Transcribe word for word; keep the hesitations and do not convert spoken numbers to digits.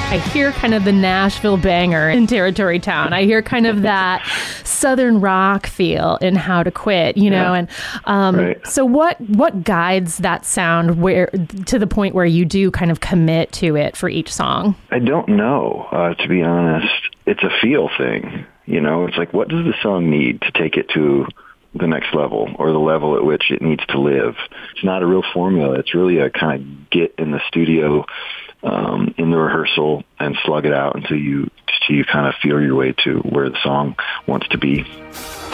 I hear kind of the Nashville banger in Territory Town. I hear kind of that Southern rock feel in How to Quit, you know, Yeah. and um, Right. so what what guides that sound where to the point where you do kind of commit to it for each song? I don't know, uh, to be honest. It's a feel thing. You know, it's like, what does the song need to take it to the next level or the level at which it needs to live? It's not a real formula. It's really a kind of get in the studio, um, in the rehearsal and slug it out until you, until you kind of feel your way to where the song wants to be.